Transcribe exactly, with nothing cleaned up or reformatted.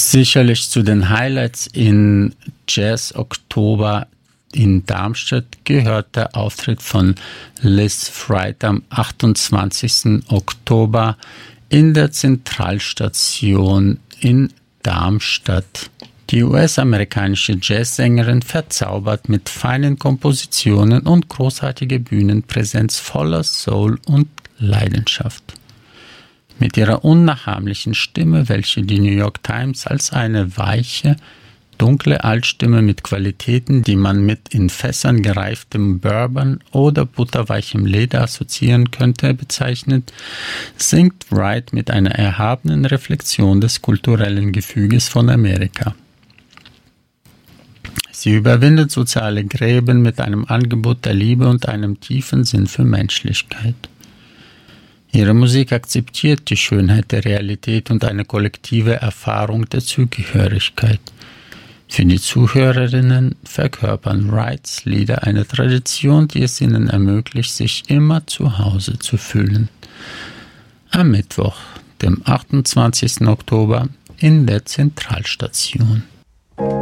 Sicherlich zu den Highlights in Jazz Oktober in Darmstadt gehört der Auftritt von Liz Fried am achtundzwanzigsten Oktober in der Zentralstation in Darmstadt. Die U S-amerikanische Jazzsängerin verzaubert mit feinen Kompositionen und großartiger Bühnenpräsenz voller Soul und Leidenschaft. Mit ihrer unnachahmlichen Stimme, welche die New York Times als eine weiche, dunkle Altstimme mit Qualitäten, die man mit in Fässern gereiftem Bourbon oder butterweichem Leder assoziieren könnte, bezeichnet, singt Wright mit einer erhabenen Reflexion des kulturellen Gefüges von Amerika. Sie überwindet soziale Gräben mit einem Angebot der Liebe und einem tiefen Sinn für Menschlichkeit. Ihre Musik akzeptiert die Schönheit der Realität und eine kollektive Erfahrung der Zugehörigkeit. Für die Zuhörerinnen verkörpern Wrights Lieder eine Tradition, die es ihnen ermöglicht, sich immer zu Hause zu fühlen. Am Mittwoch, dem achtundzwanzigsten Oktober, in der Zentralstation.